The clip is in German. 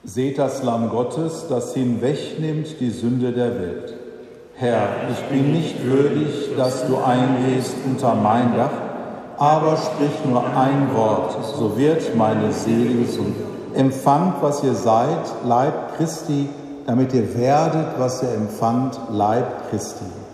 Seht das Lamm Gottes, das hinwegnimmt die Sünde der Welt. Herr, ich bin nicht würdig, dass du eingehst unter mein Dach, aber sprich nur ein Wort, so wird meine Seele gesund. Empfangt, was ihr seid, Leib Christi, damit ihr werdet, was ihr empfangt, Leib Christi.